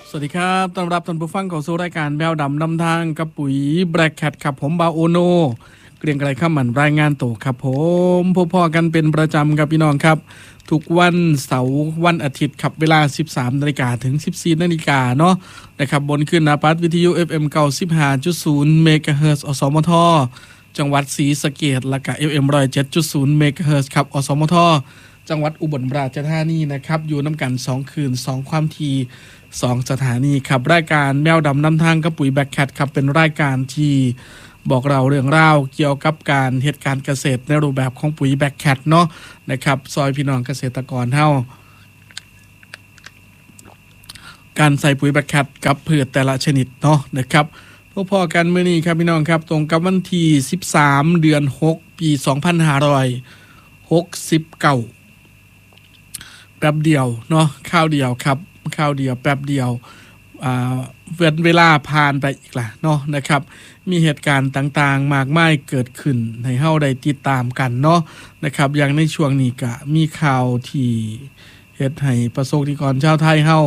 สวัสดีครับต้อนรับท่านผู้ฟังเข้าสู่รายการแมวดำนำทางกับปุ๋ยแบล็กแคทครับผมบาโอโนเกรียงไกรข้ามหมันรายงานตัวครับผมพบพอกันเป็นประจำครับพี่น้องครับทุกวันเสาร์วันอาทิตย์ครับเวลา 13 นาฬิกาถึง 14 นาฬิกาเนาะนะครับบนขึ้นนาปัดวิทยุ FM 95.0 เมกะเฮิรตซ์อสมทจังหวัดศรีสะเกษและก็ FM 107.0 เมกะเฮิรตซ์ครับอสมทจังหวัดอุบลราชธานีนะครับอยู่น้ำกัน2คืน2ความถี่2สถานีครับรายการแมวดำนำทางกับปุ๋ยแบล็กแคทครับเป็นรายการที่บอกเราเรื่องราวเกี่ยวกับการเหตุการณ์เกษตรในรูปแบบของปุ๋ยแบล็กแคทเนาะนะครับซอยพี่น้องเกษตรกรเฮาการใส่ปุ๋ยแบล็กแคทกับพืชแต่ละชนิดเนาะนะครับพอๆกันมื้อนี้ครับพี่น้องครับตรงกับวันที่13เดือน6ปี2569แป๊บเดียวเนาะข้าวเดียวครับข้าวเดียวแป๊บเดียวเวลาผ่านไปอีกล่ะเนาะนะครับมีเหตุการณ์ต่างๆมากมายเกิดขึ้นให้เฮาได้ติดตามกันเนาะนะครับอย่างในช่วงนี้ก็มีข่าวที่เฮ็ดให้ประสบนิกรชาวไทยเฮา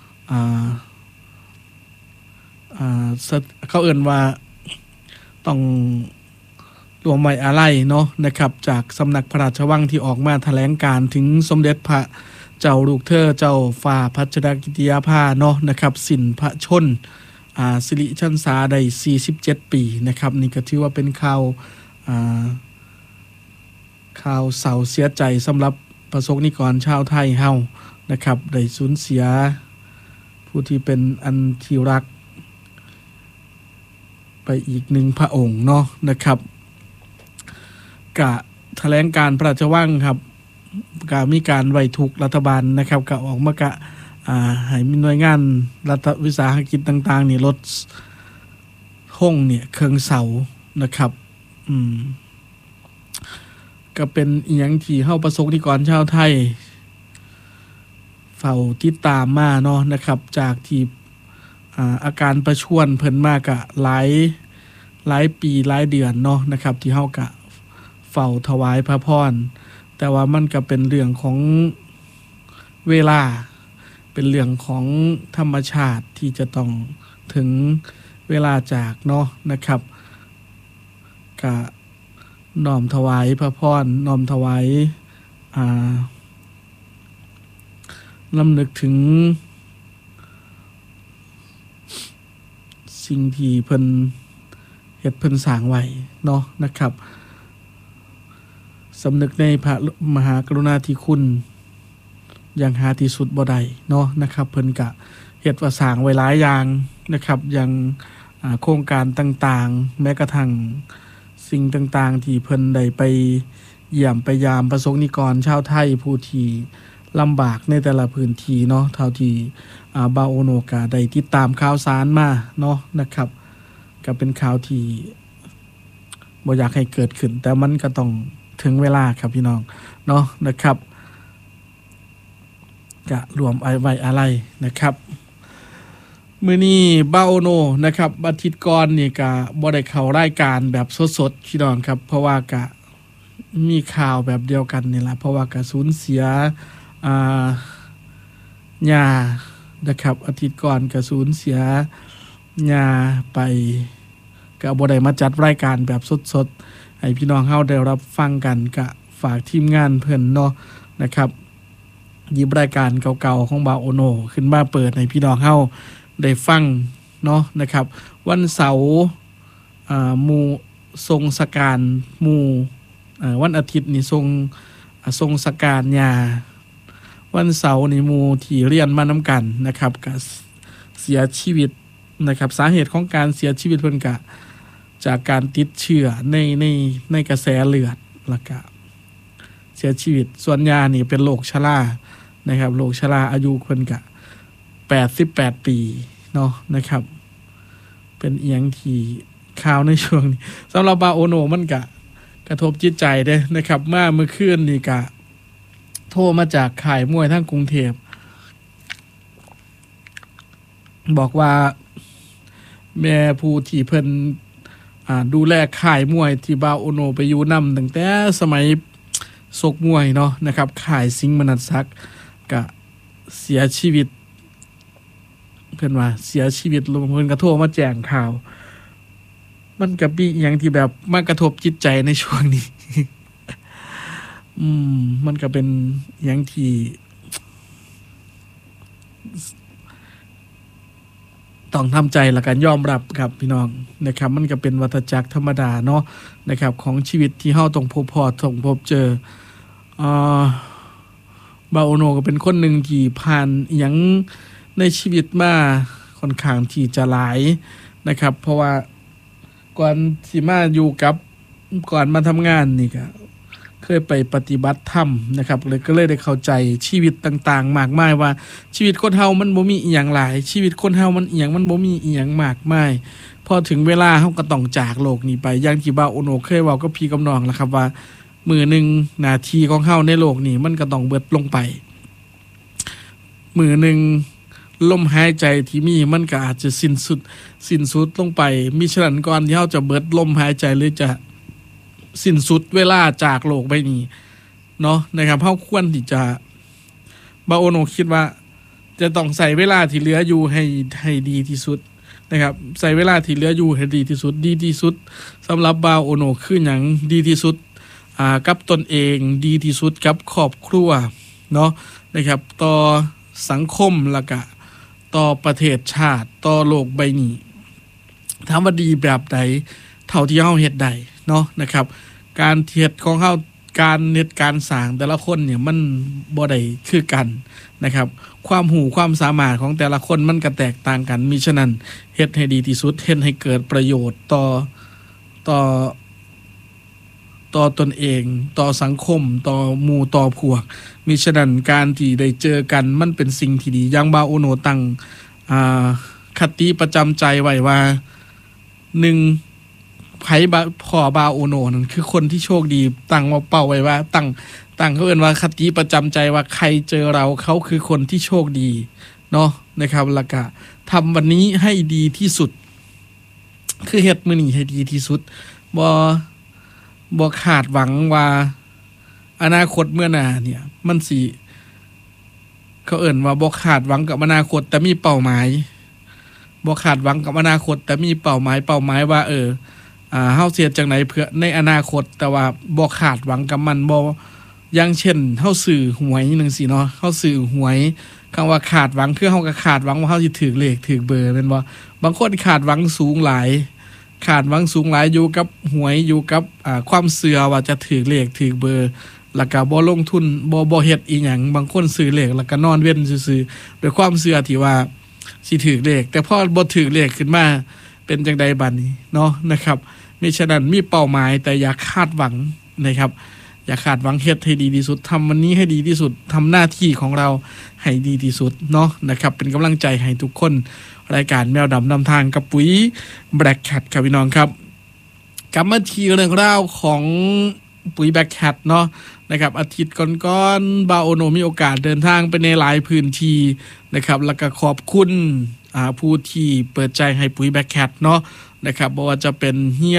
เขาเอิ้นว่าต้องรวมไว้อาลัยเนาะนะครับจากสำนักพระราชวังที่ออกมาแถลงการถึงสมเด็จพระเจ้าลูกเธอเจ้าฟ้าพัชรกิติยาภาเนาะนะครับสินพระชนสิริชันษาได้47ปีนะครับนี่ก็ถือว่าเป็นข่าวเศร้าเสียใจสำหรับประสบนิกรชาวไทยเฮานะครับได้สูญเสียผู้ที่เป็นอันที่รักไปอีกหนึ่งพระองค์เนาะนะครับกะแถลงการพระราชวังครับก็มีการไว้ทุกรัฐบาลนะครับก็ออกมากะให้มีหน่วยงานรัฐวิสาหกิจต่างๆนี่ลดห้องเนี่ยเครื่องเสานะครับก็เป็นอีหยังที่เฮาประสบนิกรชาวไทยเฝ้าติดตามมาเนาะนะครับจากที่อาการประชวรเพิ่นมากะหลายปีหลายเดือนเนาะนะครับที่เฮากะเฝ้าถวายพระพรแต่ว่ามันก็เป็นเรื่องของเวลาเป็นเรื่องของธรรมชาติที่จะต้องถึงเวลาจากเนาะนะครับก็น้อมถวายพระพรน้อมถวายลำลึกถึงสิ่งที่เพิ่นเฮ็ดเพิ่นสร้างไว้เนาะนะครับสำนึกในพระมหากรุณาธิคุณอย่างหาที่สุดบ่ได้เนาะนะครับเพิ่นก็เฮ็ดว่าสร้างไว้หลายอย่างนะครับอย่างโครงการต่างๆแม้กระทั่งสิ่งต่างๆที่เพิ่นได้ไปเยี่ยมไปยามประสบนิกรชาวไทยผู้ที่ลำบากในแต่ละพื้นที่เนาะเท่าที่บาโอโนกาได้ติดตามข่าวสารมาเนาะนะครับก็เป็นข่าวที่บ่อยากให้เกิดขึ้นแต่มันก็ต้องถึงเวลาครับพี่น้องเนาะนะครับจะรวมไว้อะไรนะครับมื้อนี้บาโอโนนะครับอาทิตย์ก่อนนี่ก็บ่ได้เข้ารายการแบบสดๆพี่น้องครับเพราะว่าก็มีข่าวแบบเดียวกันนี่ล่ะเพราะว่าก็สูญเสียย่านะครับอาทิตย์ก่อนก็สูญเสียย่าไปก็บ่ได้มาจัดรายการแบบสดๆให้พี่น้องเฮาได้รับฟังกันก็ฝากทีมงานเพิ่นเนาะนะครับหยิบรายการเก่าๆของบาโอโนขึ้นมาเปิดให้พี่น้องเฮาได้ฟังเนาะนะครับวันเสาร์หมู่ทรงสการหมู่วันอาทิตย์นี่ทรงสการญาวันเสาร์นี่หมู่ที่เรียนมานำกันนะครับก็เสียชีวิตนะครับสาเหตุของการเสียชีวิตเพิ่นก็จากการติดเชื้อในกระแสเลือดแล้วก็เสียชีวิตส่วนญานี่เป็นโรคชรานะครับโรคชราอายุเพิ่นก็88ปีเนาะนะครับเป็นเอียงที่ข่าวในช่วงนี้สำหรับบาโอโนมันก็กระทบจิตใจเด้นะครับเมื่อคืนนี่ก็โทรมาจากค่ายมวยทางกรุงเทพบอกว่าแม่ผู้ที่เพิ่นดูแลค่ายมวยที่บาโอโนไปอยู่นำตั้งแต่สมัยชกมวยเนาะนะครับค่ายสิงห์มนัสศักดิ์ก็เสียชีวิตเพิ่นว่าเสียชีวิตลงเพิ่นก็โทรมาแจ้งข่าวมันก็มีอหย่างที่แบบมากระทบจิตใจในช่วงนี้ มันก็เป็นอหย่างที่ต้องทำใจและกันยอมรับครับพี่น้องนะครับมันก็เป็นวัฏจักรธรรมดาเนาะนะครับของชีวิตที่เฮาต้องพบพอต้องพบเจอบาโอโนก็เป็นคนหนึ่งที่ผ่านอหย่างในชีวิตมาค่อนข้างที่จะหลายนะครับเพราะว่าก่อนสิมาอยู่กับก่อนมาทำงานนี่ก็เคยไปปฏิบัติธรรมนะครับเลยก็เลยได้เข้าใจชีวิตต่างๆมากมายว่าชีวิตคนเฮามันบ่มีอีหยังหลายชีวิตคนเฮามันอีหยังมันบ่มีอีหยังมากมายพอถึงเวลาเฮาก็ต้องจากโลกนี้ไปอย่างที่บาโอโนเคยเว้ากับพี่กับน้องล่ะครับว่ามื้อนึงนาทีของเฮาในโลกนี้มันก็ต้องเบิดลงไปมื้อนึงลมหายใจที่มีมันก็อาจจะสิ้นสุดลงไปมิฉะนั้นก่อนที่เฮาจะเบิดลมหายใจหรือจะสิ้นสุดเวลาจากโลกใบนี้เนาะนะครับเฮาควรที่จะบาโอโนคิดว่าจะต้องใส่เวลาที่เหลืออยู่ให้ดีที่สุดนะครับใส่เวลาที่เหลืออยู่ให้ดีที่สุดสำหรับบาโอโนคือหยังดีที่สุดกับตนเองดีที่สุดกับครอบครัวเนาะนะครับต่อสังคมแล้วก็ต่อประเทศชาติต่อโลกใบนี้ถามว่าดีแบบใดเท่าที่เฮาเฮ็ดได้เนาะนะครับการเฮ็ดของเฮาการเฮ็ดการสร้างแต่ละคนเนี่ยมันบ่ได้คือกันนะครับความรู้ความสามารถของแต่ละคนมันก็แตกต่างกันมิฉะนั้นเฮ็ดให้ดีที่สุดเฮ็ดให้เกิดประโยชน์ต่อตนเองต่อสังคมต่อหมู่ต่อพวกมิฉะนั้นการที่ได้เจอกันมันเป็นสิ่งที่ดีอย่างบาโอโนตั้งคติประจำใจไว้ว่า1ไผพ่อบาโอโนนั่นคือคนที่โชคดีตั้งว่าเป้าไว้ว่าตั้งเขาเอิ้นว่าคติประจำใจว่าใครเจอเราเขาคือคนที่โชคดีเนาะนะครับแล้วก็ทำวันนี้ให้ดีที่สุดคือเฮ็ดมื้อนี้ให้ดีที่สุดบ่คาดหวังว่าอนาคตเมื่อหน้าเนี่ยมันสิเขาเอิ้นว่าบ่คาดหวังกับอนาคตแต่มีเป้าหมายบ่คาดหวังกับอนาคตแต่มีเป้าหมายว่าเฮาสิเฮ็ดจังได๋เพื่อในอนาคตแต่ว่าบ่คาดหวังกับมันบ่อย่างเช่นเฮาซื้อหวยจังซี่เนาะเฮาซื้อหวยคำว่าคาดหวังคือเฮาก็คาดหวังว่าเฮาสิถูกเลขถูกเบอร์แม่นบ่บางคนคาดหวังสูงหลายอยู่กับหวยอยู่กับความเชื่อว่าจะถูกเลขถูกเบอร์แล้วก็บ่ลงทุนบ่เฮ็ดอีหยังบางคนซื้อเลขแล้วก็นอนเว้นซื่อๆด้วยความเชื่อที่ว่าสิถูกเลขแต่พอบ่ถูกเลขขึ้นมาเป็นจังได๋บัดนี้เนาะนะครับมิฉะนั้นมีเป้าหมายแต่อย่าคาดหวังนะครับอย่าคาดหวังเฮ็ดให้ดีที่สุดทำวันนี้ให้ดีที่สุดทำหน้าที่ของเราให้ดีที่สุดเนาะนะครับเป็นกำลังใจให้ทุกคนรายการแมวดำนำทางกับปุ๋ย Black Cat ครับพี่น้องครับกลับมาที่เรื่องราวของปุ๋ย Black Cat เนาะนะครับอาทิตย์ก่อนๆบาโอโนมีโอกาสเดินทางไปในหลายพื้นที่นะครับแล้วก็ขอบคุณผู้ที่เปิดใจให้ปุ๋ย Black Cat เนาะนะครับบ่ว่าจะเป็นเฮีย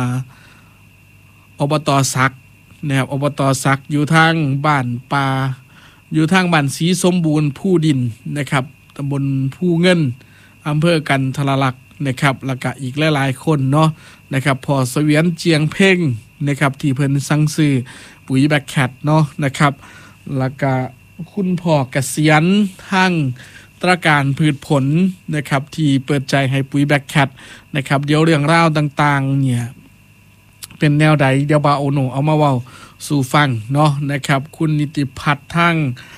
อบต.ศักดิ์นะครับอบต.ศักดิ์อยู่ทางบ้านป่าอยู่ทางบ้านศรีสมบูรณ์ผู้ดินนะครับตำบลผู้เงินอำเภอกันทรลักษณ์นะครับแล้วก็อีกหลายๆคนเนาะนะครับพอเสวียนเจียงเพ่งนะครับที่เพิ่นสั่งซื้อปุ๋ย Black Cat เนาะนะครับแล้วก็คุณพ่อเกษียณทางตราการพืชผลนะครับที่เปิดใจให้ปุ๋ย Black Cat นะครับเดี๋ยวเรื่องราวต่างๆเนี่ยเป็นแนวใดเดี๋ยวบาโอโนเอามาเว้าสู่ฟังเนาะนะครับคุณนิติพัฒน์ทั้ง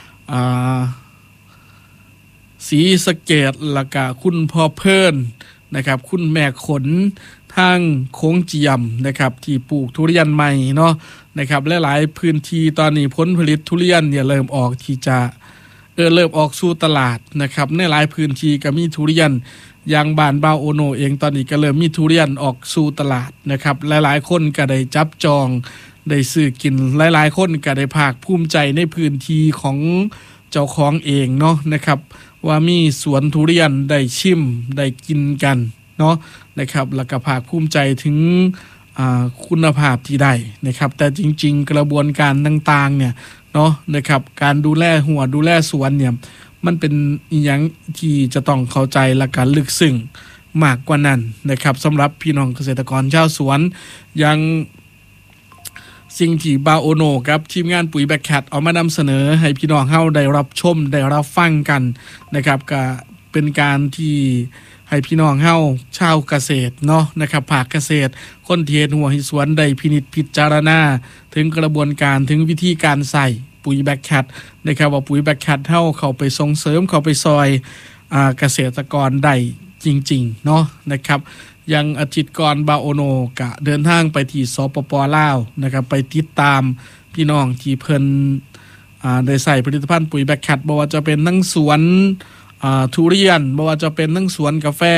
ศรีสะเกษแล้วก็คุณพ่อเพิ่นนะครับคุณแม่ขนทางโค้งเจียมนะครับที่ปลูกทุเรียนใหม่เนาะนะครับหลายๆพื้นที่ตอนนี้ผลผลิตทุเรียนเนี่ยเริ่มออกที่จะเริ่มออกสู่ตลาดนะครับในหลายพื้นที่ก็มีทุเรียนอย่างบ้านบาโอโนเองตอนนี้ก็เริ่มมีทุเรียนออกสู่ตลาดนะครับหลายๆคนก็ได้จับจองได้ซื้อกินหลายๆคนก็ได้ภาคภูมิใจในพื้นที่ของเจ้าของเองเนาะนะครับว่ามีสวนทุเรียนได้ชิมได้กินกันเนาะนะครับแล้วก็ภาคภูมิใจถึงคุณภาพที่ได้นะครับแต่จริงๆกระบวนการต่างๆเนี่ยเนาะนะครับการดูแลหัวดูแลสวนเนี่ยมันเป็นอีหยังที่จะต้องเข้าใจและการลึกซึ้งมากกว่านั้นนะครับสำหรับพี่น้องเกษตรกรชาวสวนยังสิ่งที่บาโอโนครับทีมงานปุ๋ยแบคแคทเอามานำเสนอให้พี่น้องเฮาได้รับชมได้รับฟังกันนะครับก็เป็นการที่ให้พี่น้องเฮาชาวเกษตรเนาะนะครับภาคเกษตรคนที่เฮ็ดหัวเฮ็ดสวนได้พินิจพิจารณาถึงกระบวนการถึงวิธีการใส่ปุ๋ยแบคแคทนะครับว่าปุ๋ยแบคแคทเฮาเข้าไปส่งเสริมเข้าไปซอยเกษตรกรได้จริงๆเนาะนะครับยังอาทิตย์ก่อนบาโอโนกะเดินทางไปที่สปป.ลาวนะครับไปติดตามพี่น้องที่เพิ่นได้ใส่ผลิตภัณฑ์ปุ๋ยแบคแคทบ่ว่าจะเป็นทั้งสวนทุเรียนบ่ว่าจะเป็นทั้งสวนกาแฟ